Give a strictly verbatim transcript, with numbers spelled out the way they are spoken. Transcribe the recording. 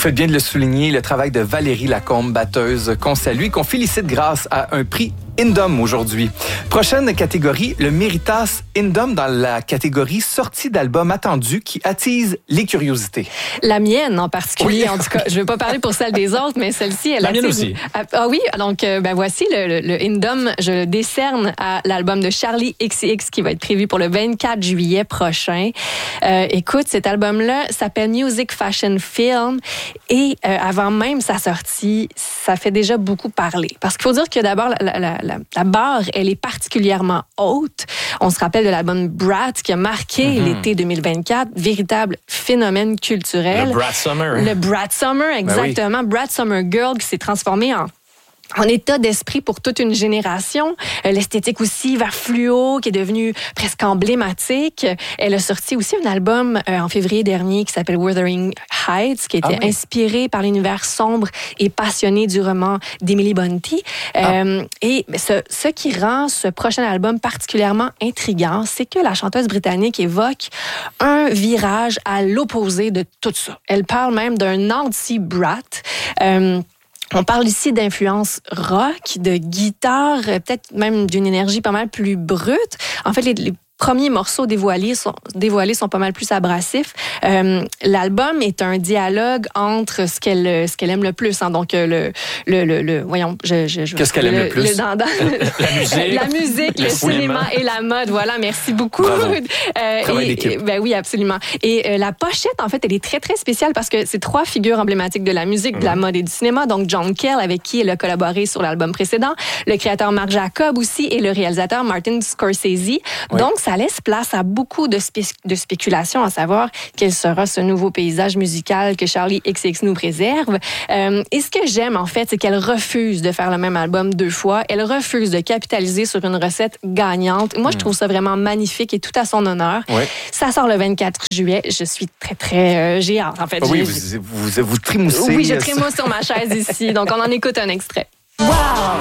faites bien de le souligner, le travail de Valérie Lacombe, batteuse, qu'on salue et qu'on félicite grâce à un prix Indom aujourd'hui. Prochaine catégorie, le Méritas Indom dans la catégorie sortie d'album attendu qui attise les curiosités. La mienne en particulier, oui. En tout cas. Je ne vais pas parler pour celle des autres, mais celle-ci, elle la attise... mienne aussi. Ah oui, donc ben voici le, le, le Indom. Je le décerne à l'album de Charli X C X qui va être prévu pour le vingt-quatre juillet prochain. Euh, écoute, cet album-là s'appelle Music Fashion Film et euh, avant même sa sortie, ça fait déjà beaucoup parler. Parce qu'il faut dire que d'abord, la, la, la, la barre, elle est particulièrement haute. On se rappelle de l'album Brat qui a marqué mm-hmm. l'été deux mille vingt-quatre, véritable phénomène culturel. Le Brat Summer. Le Brat Summer, exactement. Ben oui. Brat Summer Girl qui s'est transformé en en état d'esprit pour toute une génération. Euh, l'esthétique aussi vers fluo, qui est devenue presque emblématique. Elle a sorti aussi un album euh, en février dernier qui s'appelle Wuthering Heights, qui a été ah oui. inspiré par l'univers sombre et passionné du roman d'Emily Bonty. Euh, ah. Et ce, ce qui rend ce prochain album particulièrement intriguant, c'est que la chanteuse britannique évoque un virage à l'opposé de tout ça. Elle parle même d'un anti-brat. Euh, On parle ici d'influence rock, de guitare, peut-être même d'une énergie pas mal plus brute. En fait, les, les premiers morceaux dévoilés sont, dévoilés sont pas mal plus abrasifs. Euh, l'album est un dialogue entre ce qu'elle, ce qu'elle aime le plus. Hein, donc, le, le, le, le voyons, je, je, je Qu'est-ce qu'elle aime le, le plus? Le, dans, dans, la musique. La musique, le, le cinéma et la mode. Voilà, merci beaucoup. Bravo. Euh, Travail et, d'équipe. Ben oui, absolument. Et euh, la pochette, en fait, elle est très, très spéciale parce que c'est trois figures emblématiques de la musique, mmh. de la mode et du cinéma. Donc, John Cale, avec qui elle a collaboré sur l'album précédent, le créateur Marc Jacob aussi et le réalisateur Martin Scorsese. Oui. Donc, ça laisse place à beaucoup de, spé- de spéculations à savoir quel sera ce nouveau paysage musical que Charli X C X nous préserve. Euh, et ce que j'aime, en fait, c'est qu'elle refuse de faire le même album deux fois. Elle refuse de capitaliser sur une recette gagnante. Moi, mmh. je trouve ça vraiment magnifique et tout à son honneur. Oui. Ça sort le vingt-quatre juillet. Je suis très, très... Euh, j'ai hâte, en fait. Ah oui, j'ai... vous, vous, vous trémoussez. Oui, je trémousse sur ma chaise ici. Donc, on en écoute un extrait. Wow!